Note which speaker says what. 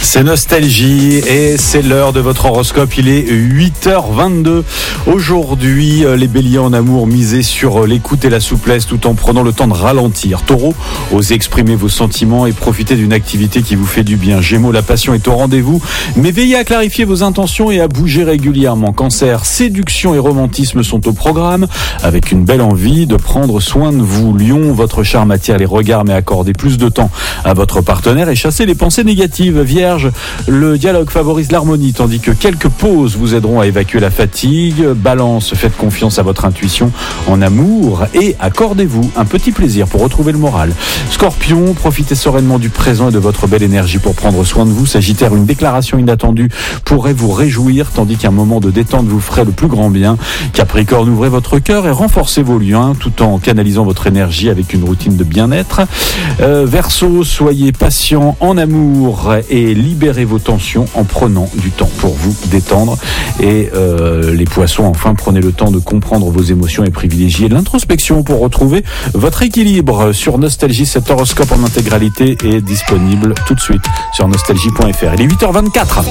Speaker 1: C'est Nostalgie et c'est l'heure de votre horoscope, il est 8h22. Aujourd'hui, les béliers en amour, misez sur l'écoute et la souplesse tout en prenant le temps de ralentir. Taureau, osez exprimer vos sentiments et profitez d'une activité qui vous fait du bien. Gémeaux, la passion est au rendez-vous, mais veillez à clarifier vos intentions et à bouger régulièrement. Cancer, séduction et romantisme sont au programme, avec une belle envie de prendre soin de vous. Lion, votre charme attire les regards, mais accordez plus de temps à votre partenaire et chassez les pensées négatives. Vierge, le dialogue favorise l'harmonie, tandis que quelques pauses vous aideront à évacuer la fatigue. Balance, faites confiance à votre intuition en amour et accordez-vous un petit plaisir pour retrouver le moral. Scorpion, profitez sereinement du présent et de votre belle énergie pour prendre soin de vous. Sagittaire, une déclaration inattendue pourrait vous réjouir, tandis qu'un moment de détente vous ferait le plus grand bien. Capricorne, ouvrez votre cœur et renforcez vos liens tout en canalisant votre énergie avec une routine de bien-être. Verseau, soyez patient en amour et libérez vos tensions en prenant du temps pour vous détendre. Et les poissons, enfin, prenez le temps de comprendre vos émotions et privilégiez l'introspection pour retrouver votre équilibre. Sur Nostalgie, cet horoscope en intégralité est disponible tout de suite sur nostalgie.fr. Il est 8h24.